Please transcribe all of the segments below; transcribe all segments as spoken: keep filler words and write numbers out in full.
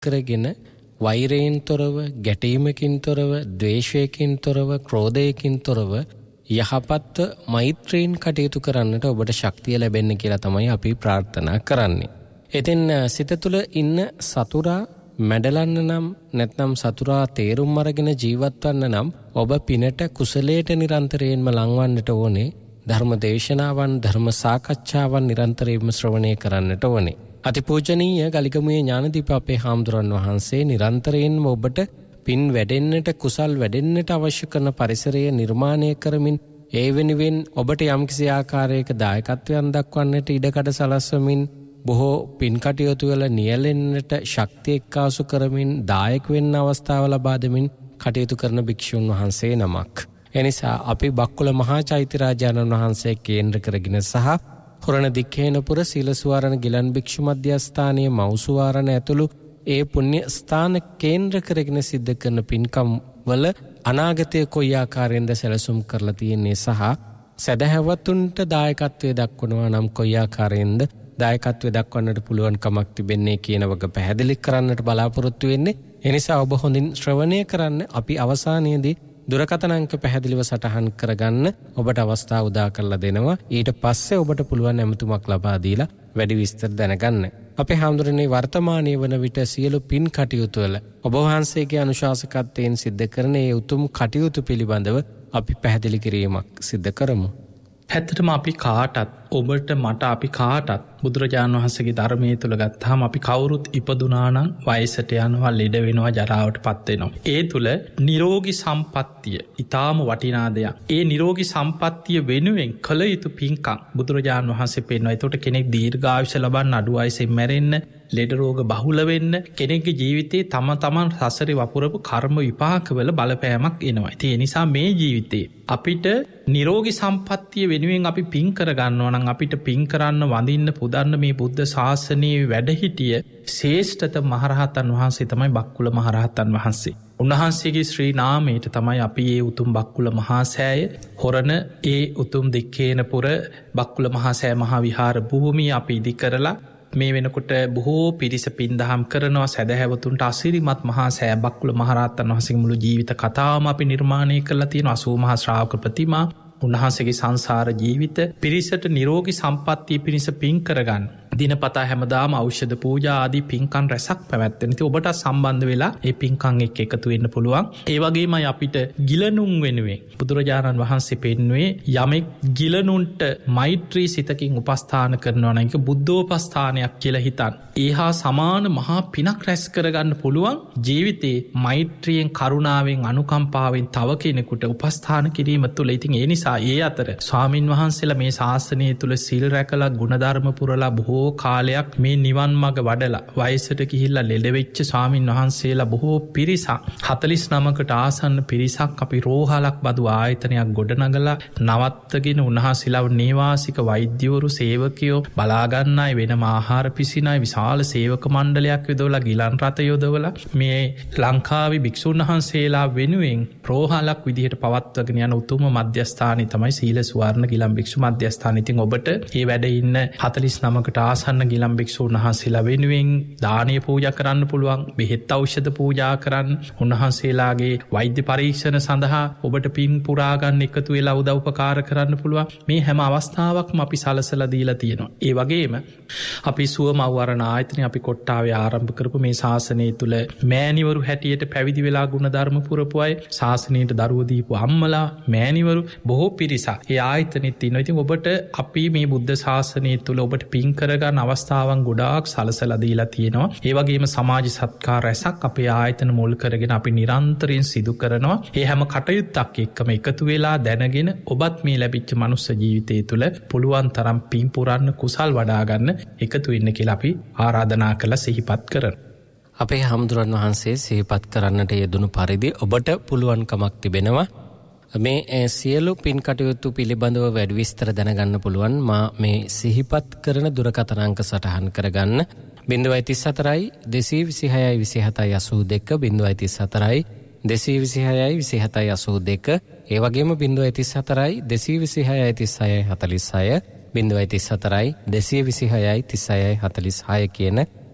කරගෙන වෛරයෙන් තොරව, ගැටීමකින් තොරව, ද්වේෂයකින් තොරව, ක්‍රෝධයකින් තොරව යහපත් මෛත්‍රියෙන් කටයුතු කරන්නට ඔබට ශක්තිය ලැබෙන්න කියලා තමයි අපි ප්‍රාර්ථනා කරන්නේ. එතෙන් සිත තුළ ඉන්න සතුරා මැඩලන්න නම් නැත්නම් සතුරා තේරුම් අරගෙන ජීවත් වන්න නම් ඔබ පිනට කුසලයට නිරන්තරයෙන්ම ලංවන්නට ඕනේ. ධර්ම දේශනාවන්, ධර්ම සාකච්ඡාවන් නිරන්තරයෙන්ම ශ්‍රවණය කරන්නට ඕනේ. අතිපූජනීය ගලිගමුවේ ඥානදීප අපේ හාමුදුරන් වහන්සේ නිරන්තරයෙන්ම ඔබට පින් වැඩෙන්නට, කුසල් වැඩෙන්නට අවශ්‍ය කරන පරිසරය නිර්මාණය කරමින් ඒ වෙනුවෙන් ඔබට යම්කිසි ආකාරයක දායකත්වයක් දක්වන්නට ඉඩකඩ සලස්වමින් බොහෝ පින් කටයුතු වල නියැලෙන්නට ශක්තිය එක්කාසු කරමින් දායක වෙන්න අවස්ථාව ලබා දෙමින් කටයුතු කරන භික්ෂුන් වහන්සේ නමක්. එනිසා අපි බක්කුල මහා චෛත්‍යරාජානන් වහන්සේ කේන්ද්‍ර කරගෙන සහ හොරණ දික්කේනපුර සීලසුවාරණ ගිලන් භික්ෂු මධ්‍යස්ථානයේ මෞසුවාරණ ඇතුළු ඒ පුණ්‍ය ස්ථාන කේන්ද්‍ර කරගෙන සිද්ධ කරන පින්කම් වල අනාගතයේ කොයි ආකාරයෙන්ද සැලසුම් කරලා තියෙන්නේ සහ සදහැවතුන්ට දායකත්වයේ දක්වනවා නම් කොයි ආකාරයෙන්ද දායකත්වයේ දක්වන්නට පුළුවන් කමක් තිබෙන්නේ කියන වග පැහැදිලි කරන්නට බලාපොරොත්තු වෙන්නේ. එනිසා ඔබ හොඳින් ශ්‍රවණය කරන්න. අපි අවසානයේදී දුරකථන අංක පැහැදිලිව සටහන් කරගන්න ඔබට අවස්ථාව උදා කරලා දෙනවා. ඊට පස්සේ ඔබට පුළුවන් ඇමතුමක් ලබා දීලා වැඩි විස්තර දැනගන්න. අපේ හාමුදුරනේ වර්තමානයේ වන විට සියලු පින් කටයුතු වල ඔබ වහන්සේගේ අනුශාසකත්වයෙන් සිද්ධ කරන ඒ උතුම් කටයුතු පිළිබඳව අපි පැහැදිලි කිරීමක් සිද්ධ කරමු. ඇත්තටම අපි කාටත්, ඔබට මට අපි කාටත් බුදුරජාණන් වහන්සේගේ ධර්මයේ තුල ගත්තාම අපි කවුරුත් ඉපදුනා නම් වයසට යනවා, ලෙඩ වෙනවා, ජරාවට පත් වෙනවා. ඒ තුල නිරෝගී සම්පත්තිය ඊටාම වටිනා දෙයක්. ඒ නිරෝගී සම්පත්තිය වෙනුවෙන් කළ යුතු පින්කම් බුදුරජාණන් වහන්සේ පෙන්වනවා. ඒතකොට කෙනෙක් දීර්ඝායුෂ ලබන්න, අඩු වයසෙන් මැරෙන්න, ලෙඩ රෝග බහුල වෙන්න, කෙනෙක්ගේ ජීවිතේ තම තමන් සසරේ වපුරපු කර්ම විපාකවල බලපෑමක් එනවා. ඒ නිසා මේ ජීවිතේ අපිට නිරෝගී සම්පත්තිය වෙනුවෙන් අපි පින් කර ගන්නවා නම් අපිට පින් කරන්න, වඳින්න, පුදන්න මේ බුද්ධ ශාසනයේ වැඩ හිටිය ශ්‍රේෂ්ඨත මහරහතන් වහන්සේ තමයි බක්කුල මහරහතන් වහන්සේ. උන්වහන්සේගේ ශ්‍රී නාමයට තමයි අපි ඒ උතුම් බක්කුල මහා සෑය, හොරණ ඒ උතුම් දික්කේනපුර බක්කුල මහා සෑය මහා විහාර භූමිය අපි ඉදි කරලා මේ වෙනකොට බොහෝ පිරිස පින්දහම් කරනවා. සැදැහැවතුන්ට අසිරිමත් මහා සෑ බක්කුල මහරහතන් වහන්සේගේ මුළු ජීවිත කතාවම අපි නිර්මාණය කරලා තියෙනවා. අසූ මහා ශ්‍රාවක ප්‍රතිමා, උන්වහන්සේගේ සංසාර ජීවිත, පිරිසට නිරෝගී සම්පත්තිය පිණිස පින් කරගන්න දිනපතා හැමදාම ඖෂධ පූජා ආදී පින්කම් රැසක් පැවැත්වෙන. ඉතින් ඔබට සම්බන්ධ වෙලා ඒ පින්කම් එක්ක එකතු වෙන්න පුළුවන්. ඒ වගේමයි අපිට ගිලනුන් වෙනුවෙන් බුදුරජාණන් වහන්සේ පෙන්වුවේ යමෙක් ගිලනුන්ට මෛත්‍රී සිතකින් උපස්ථාන කරනවා නම් ඒක බුද්ධෝපස්ථානයක් කියලා හිතන්න. ඒහා සමාන මහා පිනක් රැස් කරගන්න පුළුවන් ජීවිතේ මෛත්‍රියෙන්, කරුණාවෙන්, අනුකම්පාවෙන් තව කෙනෙකුට උපස්ථාන කිරීම තුළ. ඉතින් ඒ නිසා ඒ අතර ස්වාමින් වහන්සේලා මේ ශාසනය තුළ සිල් රැකලා, ගුණධර්ම පුරලා, බොහෝ කාලයක් මේ නිවන් මඟ වඩලා වයසට ගිහිල්ලා ලෙඩ වෙච්ච ස්වාමින් වහන්සේලා බොහෝ පිරිසක්, හතළිස් නමකට ආසන්න පිරිසක් අපි රෝහලක් බදු ආයතනයක් ගොඩනගලා නවත්තගෙන උන්වහන්සේලා නේවාසික වෛද්‍යවරු, සේවකයෝ බලාගන්නයි, වෙනම ආහාර පිසිනයි, විශාල සේවක මණ්ඩලයක් යොදවලා, ගිලන් රථ යොදවලා මේ ලංකාවේ භික්ෂුන් වහන්සේලා වෙනුවෙන් රෝහලක් විදිහට පවත්වගෙන යන උතුම් මධ්‍යස්ථානය තමයි සීල සුවර්ණ ගිලන් භික්ෂු මධ්‍යස්ථානය. ඉතින් ඔබට මේ වැඩ ඉන්න හතළිස් නමකට ආසන්න ගිලන් භික්ෂූන් වහන්සේලා වෙනුවෙන් දානීය පූජා කරන්න පුළුවන්, බෙහෙත් ඖෂධ පූජා කරන්න, උන්වහන්සේලාගේ වෛද්‍ය පරීක්ෂණ සඳහා ඔබට පින් පුරා ගන්න එකතු වෙලා උදව් උපකාර කරන්න පුළුවන්. මේ හැම අවස්ථාවක්ම අපි සලසලා දීලා තියෙනවා. ඒ වගේම අපි සුවමව්වරණ ආයතනය අපි කොට්ටාවේ ආරම්භ කරපු මේ ශාසනය තුල මෑණිවරු හැටියට පැවිදි වෙලා ගුණධර්ම පුරපු අය, ශාසනයට දරුවෝ දීපු අම්මලා, මෑණිවරු බොහෝ පිරිසක් ඒ ආයතනෙත් ඉන්නවා. ඉතින් ඔබට අපි මේ බුද්ධ ශාසනය තුල ඔබට පින් කරගන්න අවස්ථාවන් ගොඩාක් සලසලා දීලා තියෙනවා. ඒ වගේම සමාජ සත්කාර රැසක් අපේ ආයතන මුල් කරගෙන අපි නිරන්තරයෙන් සිදු කරනවා. ඒ හැම කටයුත්තක් එක්කම එකතු වෙලා දැනගෙන ඔබත් මේ ලැබිච්ච මනුස්ස ජීවිතය තුළ පුළුවන් තරම් පින් පුරන්න, කුසල් වඩා ගන්න එකතු වෙන්න කියලා අපි ආරාධනා කරලා සිහිපත් කරනවා. අපේ හාමුදුරන් වහන්සේ සිහිපත් කරන්නට යෙදුණු පරිදි ඔබට පුළුවන්කමක් තිබෙනවා මේ සියලු පින් කටයුතු පිළිබඳව වැඩි විස්තර දැනගන්න පුළුවන්. මා මේ සිහිපත් කරන දුරකථන අංක සටහන් කරගන්න ज़ीरो तीस चार दो सौ बीस बीस आठ दो ज़ीरो तीस चार दो सौ बीस बीस आठ दो ඒ වගේම ज़ीरो तीस चार दो सौ बीस तीस चालीस ज़ीरो तीस चार दो सौ बीस तीस चालीस කියන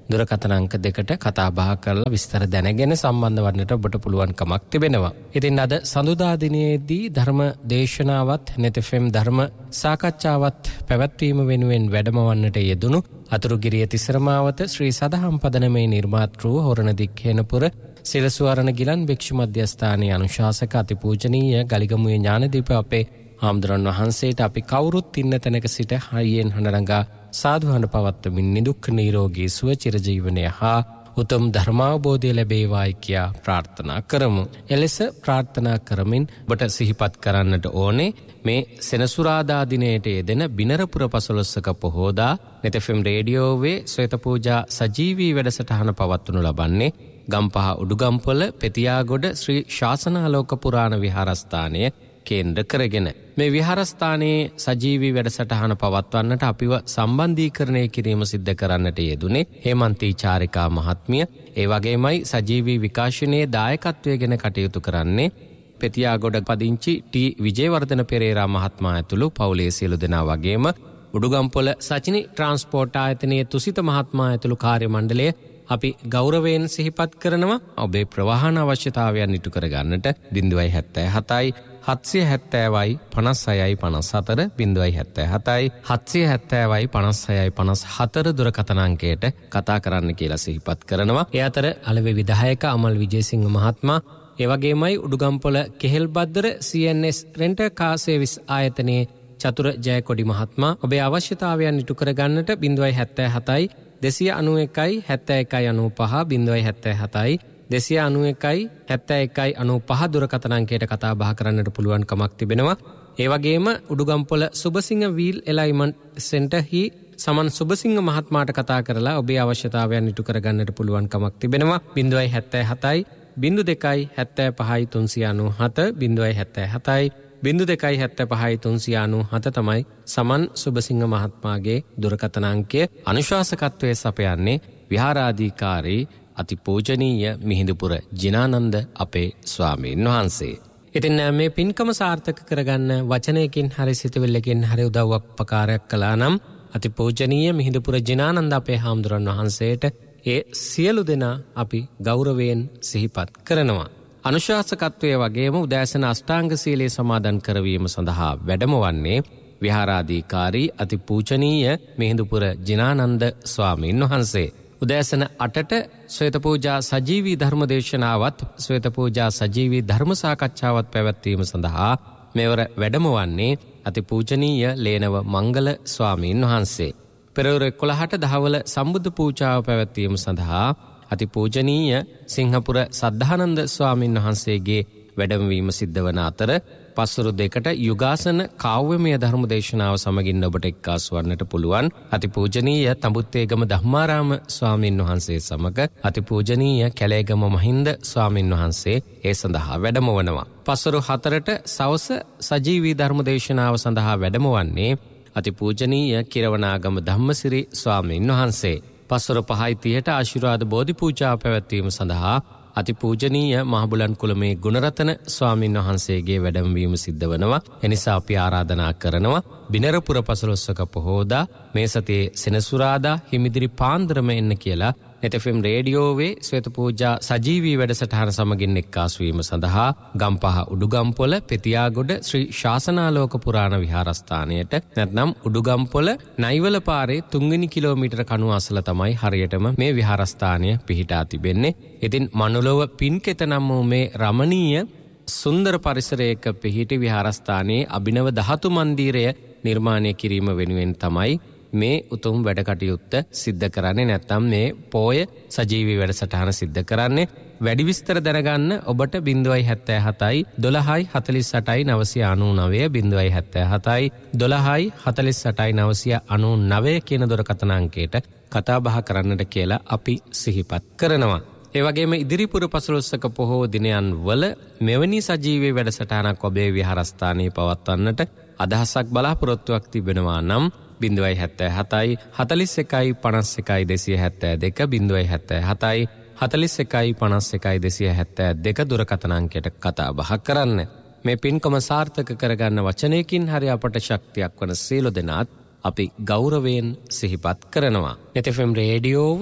දුරකථන අංක දෙකට කතා බහ කරලා විස්තර දැනගෙන සම්බන්ධ වන්නට ඔබට පුළුවන්කමක් තිබෙනවා. ඉතින් අද සඳුදා දිනයේදී ධර්ම දේශනාවත් net F M ධර්ම සාකච්ඡාවත් පැවැත්වීම වෙනුවෙන් වැඩමවන්නට යෙදුණු අතුරුගිරිය තිසරමාවත ශ්‍රී සදහම් පදනමේ නිර්මාතෘ හොරණදික් හේනපුර සිරසුවරණ ගිලන් භික්ෂු මධ්‍යස්ථානයේ අනුශාසක අතිපූජනීය ගලිගමුවේ ඥානදීප අපේ හාමුදුරන් වහන්සේට අපි කවුරුත් ඉන්න තැනක සිට හයියෙන් හඬනගා සාදුහඬ පවත්වමින් නිදුක් නිරෝගී සුව චිරජීවනය හා උතුම් ධර්මාවබෝධය ලැබේවායි කියා ප්‍රාර්ථනා කරමු. එලෙස ප්‍රාර්ථනා කරමින් ඔබට සිහිපත් කරන්නට ඕනේ මේ සෙනසුරාදා දිනයට යෙදෙන බිනරපුර පසළොස්වක පොහෝදා net F M රේඩියෝවේ ශ්වේත පූජා සජීවී වැඩසටහන පවත්වනු ලබන්නේ ගම්පහ උඩුගම්පොළ පෙතියාගොඩ ශ්‍රී ශාසනාලෝක පුරාණ විහාරස්ථානය කේන්ද්‍ර කරගෙන. මේ විහාරස්ථානයේ සජීවී වැඩසටහන පවත්වන්නට අපිව සම්බන්ධීකරණය කිරීම සිද්ධ කරන්නට යෙදුනේ හේමන්තී චාරිකා මහත්මිය. ඒ වගේමයි සජීවී විකාශනයේ දායකත්වය ගෙන කටයුතු කරන්නේ පෙතියාගොඩ පදිංචි ටී විජේවර්ධන පෙරේරා මහත්මයා ඇතුළු පවුලේ සියලු දෙනා වගේම උඩුගම්පොළ සචිනි ට්‍රාන්ස්පෝර්ට් ආයතනයේ තුසිත මහත්මයා ඇතුළු කාර්ය මණ්ඩලය අපි ගෞරවයෙන් සිහිපත් කරනවා. ඔබේ ප්‍රවාහන අවශ්‍යතාවයන් ඉටු කර ගන්නට බිංදුවයි හැත්තෑ හතයි හත්සිය හැත්තෑවයි පනස් හයයි පනස් හතර බිංදුවයි හැත්තෑ හතයි හත්සිය හැත්තෑවයි පනස් හයයි පනස් හතර දුරකථන අංකයට කතා කරන්න කියලා සිහිපත් කරනවා. ඒ අතර අලෙවි විධායක අමල් විජේසිංහ මහත්මයා, ඒ වගේමයි උඩුගම්පොළ කෙහෙල්බද්දර C N S රෙන්ටර් car service ආයතනයේ චතුර ජයකොඩි මහත්මයා ඔබේ අවශ්‍යතාවයන් ඉටු කර ගන්නට බිංදුවයි හැත්තෑ හතයි දෙසිය අනූ එකයි හැත්තෑ එකයි අනූ පහ බිංදුවයි හැත්තෑ හතයි දෙසිය අනූ එකයි හැත්තෑ එකයි අනූ පහ දුරකථන අංකයට කතා බහ කරන්නට පුළුවන් කමක් තිබෙනවා. ඒ වගේම උඩුගම්පොළ සුබසිංහ වීල් එලයින්මන්ට් සෙන්ටර් හි සමන් සුබසිංහ මහත්මයාට කතා කරලා ඔබේ අවශ්‍යතාවයන් ඉටු කර ගන්නට පුළුවන් කමක් තිබෙනවා. බිංදුවයි හැත්තෑ හතයි බිංදු දෙකයි හැත්තෑ පහයි තුන්සිය අනූ හත බිංදුවයි හැත්තෑ හතයි බිංදු දෙකයි හැත්තෑ පහයි තුන්සිය අනූ හත තමයි සමන් සුබසිංහ මහත්මයාගේ දුරකථන අංකය. අනුශාසකත්වයේ සපයන්නේ විහාරාධිකාරී අතිපූජනීය මිහිඳුපුර ජිනානන්ද අපේ ස්වාමීන් වහන්සේ. ඉතින් මේ පින්කම සාර්ථක කරගන්න වචනයකින් හරි සිතුවිල්ලකින් හරි උදව්වක් උපකාරයක් කළා නම් අතිපූජනීය මිහිඳුපුර ජිනානන්ද අපේ හාමුදුරන් වහන්සේට ඒ සියලු දෙනා අපි ගෞරවයෙන් සිහිපත් කරනවා. අනුශාසකත්වයේ වගේම උදෑසන අෂ්ටාංග සීලය සමාදන් කරවීම සඳහා වැඩමවන්නේ විහාරාධිකාරී අතිපූජනීය මිහිඳුපුර ජිනානන්ද ස්වාමීන් වහන්සේ. උදෑසන අටට ශ්වේත පූජා සජීවී ධර්ම දේශනාවත් ශ්වේත පූජා සජීවී ධර්ම සාකච්ඡාවත් පැවැත්වීම සඳහා මෙවර වැඩමවන්නේ අතිපූජනීය ලේනව මංගල ස්වාමීන් වහන්සේ. පෙරවරු එකොළහට දහවල සම්බුද්ධ පූජාව පැවැත්වීම සඳහා අතිපූජනීය සිංහපුර සද්ධානන්ද ස්වාමීන් වහන්සේගේ වැඩමවීම සිද්ධ වන අතර පස්වරු දෙකට යුගාසන කාව්‍යමය ධර්ම දේශනාව සමගින් ඔබට එක්කාසු වන්නට පුළුවන් අතිපූජනීය තඹුත්තේගම ධම්මාරාම ස්වාමීන් වහන්සේ සමග අතිපූජනීය කැලේගම මහින්ද ස්වාමීන් වහන්සේ ඒ සඳහා වැඩමවනවා. පස්වරු හතරට සවස සජීවී ධර්ම දේශනාව සඳහා වැඩමවන්නේ අතිපූජනීය කිරවනාගම ධම්මසිරි ස්වාමීන් වහන්සේ. පස්වරු පහයි තිහට ආශිර්වාද බෝධි පූජාව පැවැත්වීම සඳහා අතිපූජනීය මහබුලන් කුලමේ ගුණරතන ස්වාමීන් වහන්සේගේ වැඩමවීම සිද්ධ වනවා. එනිසා අපි ආරාධනා කරනවා බිනරපුර පසළොස්වක පොහෝදා මේ සතියේ සෙනසුරාදා හිමිදිරි පාන්දරම එන්න කියලා net F M රේඩියෝවේ ශ්වේත පූජා සජීවී වැඩසටහන සමගින් එක්කාසු වීම සඳහා ගම්පහ උඩුගම්පොළ පෙතියාගොඩ ශ්‍රී ශාසනාලෝක පුරාණ විහාරස්ථානයට නැත්නම් උඩුගම්පොළ නයිවල පාරේ තුන්වෙනි කිලෝමීටර කණුව අසල තමයි හරියටම මේ විහාරස්ථානය පිහිටා තිබෙන්නේ. ඉතින් මනුලොව පින්කෙත නම් වූ මේ රමණීය සුන්දර පරිසරයක පිහිටි විහාරස්ථානයේ අභිනව ධාතු මන්දිරය නිර්මාණය කිරීම වෙනුවෙන් තමයි මේ උතුම් වැඩ කටයුත්ත සිද්ධ කරන්නේ. නැත්නම් මේ පෝය සජීවී වැඩසටහන සිද්ධ කරන්නේ. වැඩි විස්තර දැනගන්න ඔබට බිංදුවයි හැත්තෑ හතයි දොළහයි හතළිස් අටයි නවසිය අනූ නවය බිංදුවයි හැත්තෑ හතයි දොළහයි හතළිස් අටයි නවසිය අනූ නවය කියන දුරකථන අංකයට කතා බහ කරන්නට කියලා අපි සිහිපත් කරනවා. ඒ වගේම ඉදිරිපුර පසළොස්වක පොහෝ දිනයන් වල මෙවැනි සජීවී වැඩසටහනක් ඔබේ විහාරස්ථානයේ පවත්වන්නට අදහසක් බලාපොරොත්තුවක් තිබෙනවා නම් බිංදුවයි හැත්තෑ හතයි හතළිස් එකයි පනස් එකයි දෙසිය හැත්තෑ දෙක බිංදුවයි හැත්තෑ හතයි හතළිස් එකයි පනස් එකයි දෙසිය හැත්තෑ දෙක දුරකථන අංකයට කතා බහ කරන්න. මේ පින්කම සාර්ථක කරගන්න වචනයකින් හරි අපට ශක්තියක් වන සියලු දෙනාත් අපි ගෞරවයෙන් සිහිපත් කරනවා. net F M රේඩියෝව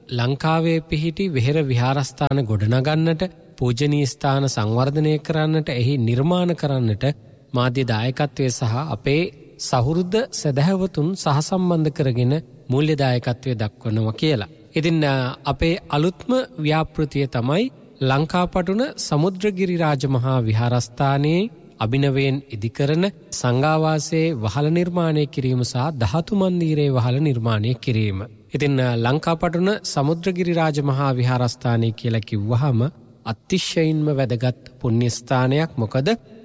ලංකාවේ පිහිටි විහෙර විහාරස්ථාන ගොඩනගන්නට, පූජනීය ස්ථාන සංවර්ධනය කරන්නට, එහි නිර්මාණ කරන්නට මාධ්‍ය දායකත්වය සහ අපේ සහෘද සදහැවතුන් සහසම්බන්ධ කරගෙන මූල්‍ය දායකත්වය දක්වනවා කියලා. ඉතින් අපේ අලුත්ම ව්‍යාපෘතිය තමයි ලංකාපටුන සමුද්‍රගිරි රාජමහා විහාරස්ථානයේ අභිනවයෙන් ඉදිකරන සංඝාවාසයේ වහල නිර්මාණය කිරීම සහ ධාතු මන්දිරයේ වහල නිර්මාණය කිරීම. ඉතින් ලංකාපටුන සමුද්‍රගිරි රාජමහා විහාරස්ථානය කියලා කිව්වහම අතිශයින්ම වැදගත් පුණ්‍ය ස්ථානයක්. මොකද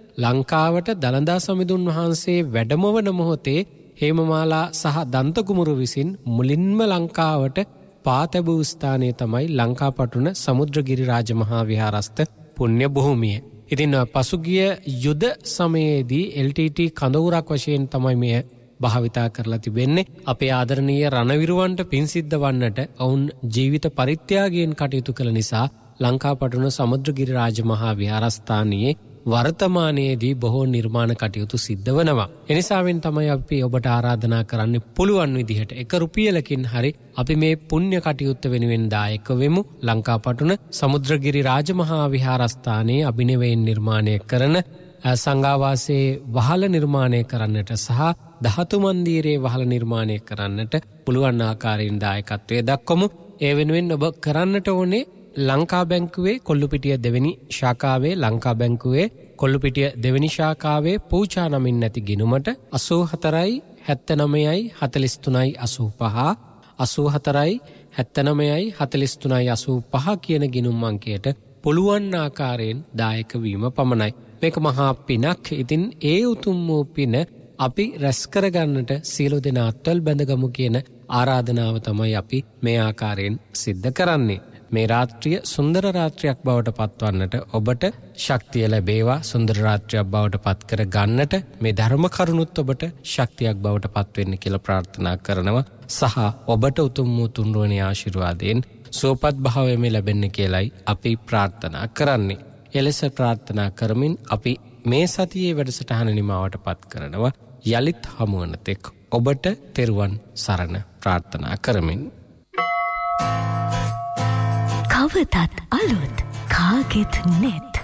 ලංකාවට දළදා සමිඳුන් වහන්සේ වැඩමවන මොහොතේ හේමමාලා සහ දන්තකුමරු විසින් මුලින්ම ලංකාවට පා තැබූ ස්ථානය තමයි ලංකාපටුන සමුද්‍රගිරි රාජමහා විහාරස්ථ පුණ්‍ය භූමිය. ඉතින් පසුගිය යුද සමයේදී එල් ටී ටී කඳවුරක් වශයෙන් තමයි මෙය භාවිතා කරලා තිබෙන්නේ. අපේ ආදරණීය රණවිරුවන්ට පින් සිද්ධ වන්නට ඔවුන් ජීවිත පරිත්‍යාගයෙන් කටයුතු කළ නිසා ලංකාපටුන සමුද්‍රගිරි රාජමහා විහාරස්ථානයේ වර්තමානයේදී බොහෝ නිර්මාණ කටයුතු සිද්ධ වනවා. එනිසාවෙන් තමයි අපි ඔබට ආරාධනා කරන්න පුළුවන් විදිහට එක රුපියලකින් හරි අපි මේ පුණ්‍ය කටයුත්ත වෙනුවෙන් දායක වෙමු. ලංකාපටුන සමුද්‍රගිරි රාජමහා විහාරස්ථානයේ අභිනවයෙන් නිර්මාණය කරන සංඝාවාසයේ වහල නිර්මාණය කරන්නට සහ ධාතු මන්දිරයේ වහල නිර්මාණය කරන්නට පුළුවන් ආකාරයෙන් දායකත්වය දක්වමු. ඒ වෙනුවෙන් ඔබ කරන්නට ඕනේ ලංකා බැංකුවේ කොල්ලුපිටිය දෙවෙනි ශාඛාවේ ලංකා බැංකුවේ කොල්ලුපිටිය දෙවෙනි ශාඛාවේ පූජා නමින් නැති ගිණුමට අසූ හතරයි හැත්තනවයයි හතළිස් තුනයි අසූ පහ අසූ හතරයි හැත්තනවයයි හතළිස් තුනයි අසූ පහ කියන ගිණුම් අංකයට පුළුවන් ආකාරයෙන් දායක වීම පමණයි. මේක මහා පිනක්. ඉතින් ඒ උතුම් වූ පින අපි රැස් කරගන්නට සියලු දෙනා අත්වල බැඳගමු කියන ආරාධනාව තමයි අපි මේ ආකාරයෙන් සිද්ධ කරන්නේ. මේ රාත්‍රිය සුන්දර රාත්‍රියක් බවට පත්වන්නට ඔබට ශක්තිය ලැබේවා. සුන්දර රාත්‍රියක් බවට පත් කර ගන්නට මේ ධර්ම කරුණුත් ඔබට ශක්තියක් බවට පත්වෙන්න කියලා ප්‍රාර්ථනා කරනවා. සහ ඔබට උතුම් වූ තුන්රුවනේ ආශිර්වාදයෙන් සුවපත් භාවයම ලැබෙන්න කියලයි අපි ප්‍රාර්ථනා කරන්නේ. එලෙස ප්‍රාර්ථනා කරමින් අපි මේ සතියේ වැඩසටහන නිමාවට පත් කරනවා. යලිත් හමුවන තෙක් ඔබට තෙරුවන් සරණ ප්‍රාර්ථනා කරමින්. කවතත් අලුත් කාගෙත් නෙත්